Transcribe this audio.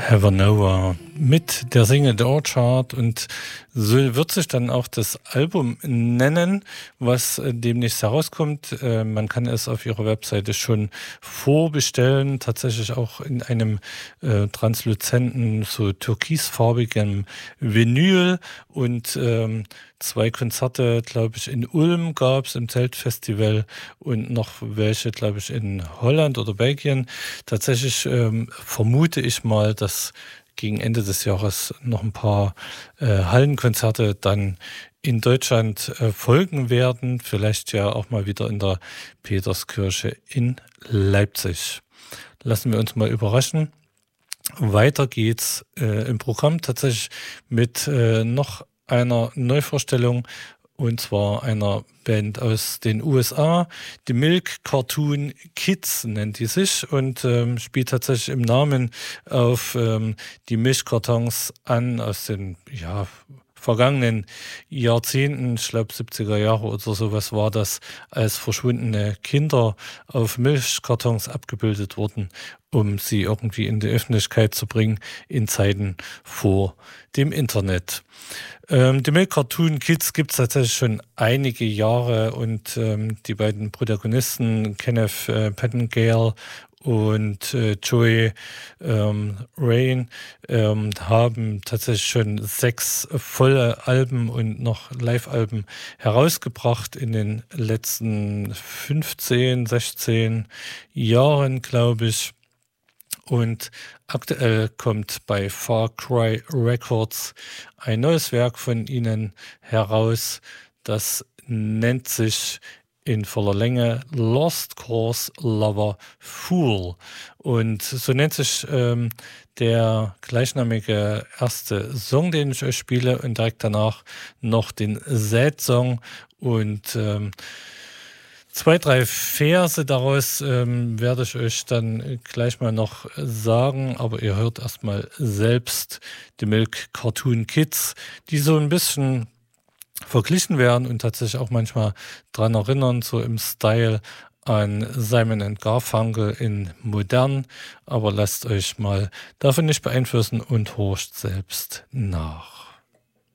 Havanoa mit der Single The Orchard, und so wird sich dann auch das Album nennen, was demnächst herauskommt. Man kann es auf ihrer Webseite schon vorbestellen, tatsächlich auch in einem transluzenten, so türkisfarbigen Vinyl, und 2 Konzerte, glaube ich, in Ulm gab es im Zeltfestival und noch welche, glaube ich, in Holland oder Belgien. Tatsächlich vermute ich mal, dass gegen Ende des Jahres noch ein paar Hallenkonzerte dann in Deutschland folgen werden. Vielleicht ja auch mal wieder in der Peterskirche in Leipzig. Lassen wir uns mal überraschen. Weiter geht's im Programm tatsächlich mit noch einer Neuvorstellung, und zwar einer Band aus den USA. Die Milk Cartoon Kids nennt die sich, und spielt tatsächlich im Namen auf die Milchkartons an aus den vergangenen Jahrzehnten. Ich glaube 70er Jahre oder sowas war das, als verschwundene Kinder auf Milchkartons abgebildet wurden, um sie irgendwie in die Öffentlichkeit zu bringen in Zeiten vor dem Internet. Die Milk Cartoon Kids gibt es tatsächlich schon einige Jahre, und die beiden Protagonisten, Kenneth Pettingale und Joey Rain, haben tatsächlich schon 6 volle Alben und noch Live-Alben herausgebracht in den letzten 15, 16 Jahren, glaube ich. Und aktuell kommt bei Far Cry Records ein neues Werk von ihnen heraus. Das nennt sich in voller Länge Lost Cause Lover Fool. Und so nennt sich der gleichnamige erste Song, den ich euch spiele, und direkt danach noch den Sad-Song und 2, 3 Verse daraus werde ich euch dann gleich mal noch sagen, aber ihr hört erstmal selbst die Milk Cartoon Kids, die so ein bisschen verglichen werden und tatsächlich auch manchmal dran erinnern, so im Style an Simon & Garfunkel in modern, aber lasst euch mal davon nicht beeinflussen und horcht selbst nach.